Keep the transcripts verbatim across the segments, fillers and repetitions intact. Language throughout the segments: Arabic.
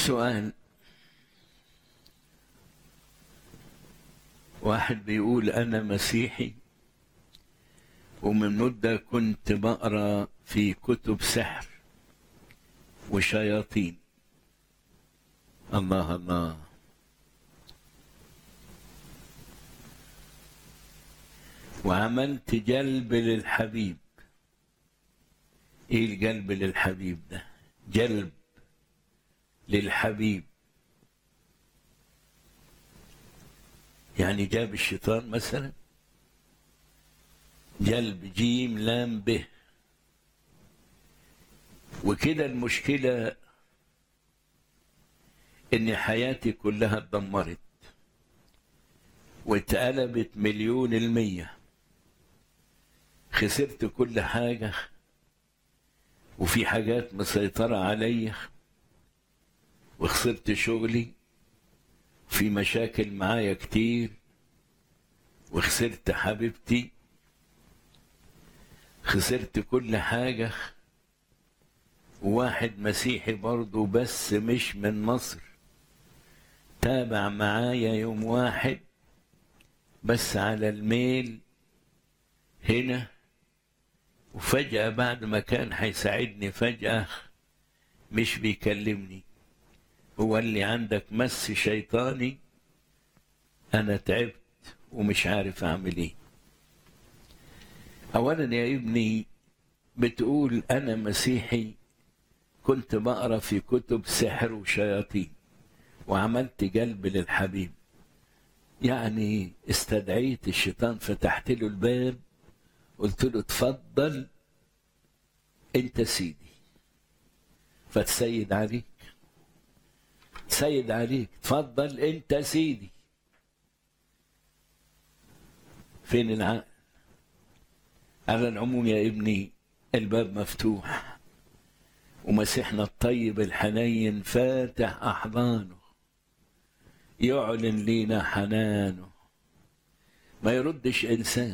سؤال. واحد بيقول أنا مسيحي ومن مدة كنت بقرأ في كتب سحر وشياطين. الله الله. وعملت جلب للحبيب. ايه الجلب للحبيب ده؟ جلب للحبيب يعني جاب الشيطان مثلا. جلب جيم لام به. وكده المشكلة ان حياتي كلها اتدمرت واتقلبت مليون المية. خسرت كل حاجة وفي حاجات مسيطرة عليا وخسرت شغلي. في مشاكل معايا كتير وخسرت حبيبتي. خسرت كل حاجة. واحد مسيحي برضو بس مش من مصر تابع معايا يوم واحد بس على الميل هنا، وفجأة بعد ما كان هيساعدني فجأة مش بيكلمني. هو اللي عندك مس شيطاني. أنا تعبت ومش عارف أعمل إيه. أولا يا ابني بتقول أنا مسيحي كنت بقرأ في كتب سحر وشياطين وعملت جلب للحبيب. يعني استدعيت الشيطان، فتحت له الباب قلت له اتفضل انت سيدي، فتسيد عليك تسيد عليك اتفضل انت سيدي. فين العقل؟ على العموم يا ابني الباب مفتوح ومسيحنا الطيب الحنين فاتح أحضانه يعلن لينا حنانه. ما يردش إنسان.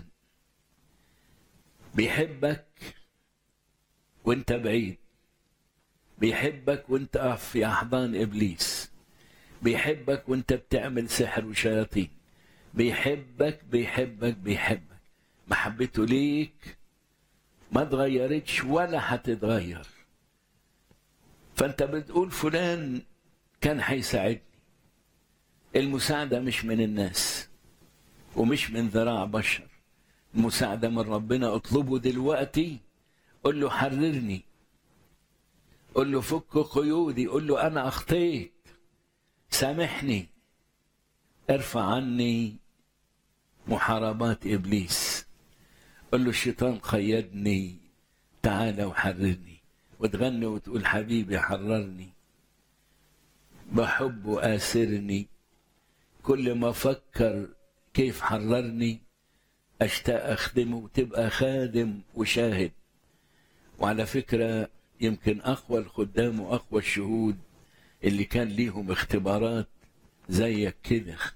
بيحبك وانت بعيد، بيحبك وانت في أحضان إبليس، بيحبك وانت بتعمل سحر وشياطين، بيحبك بيحبك بيحبك. محبته ليك ما اتغيرتش ولا هتتغير. فانت بتقول فلان كان هيساعدني. المساعدة مش من الناس ومش من ذراع بشر. المساعدة من ربنا. اطلبه دلوقتي. قل له حررني، قل له فك قيودي، قل له أنا أخطيت سامحني، ارفع عني محاربات إبليس. قل له الشيطان قيدني تعالى وحررني. وتغني وتقول حبيبي حررني، بحبه آسرني، كل ما أفكر كيف حررني أشتاق أخدمه. وتبقى خادم وشاهد. وعلى فكرة يمكن أقوى الخدام وأقوى الشهود اللي كان ليهم اختبارات زيك كده.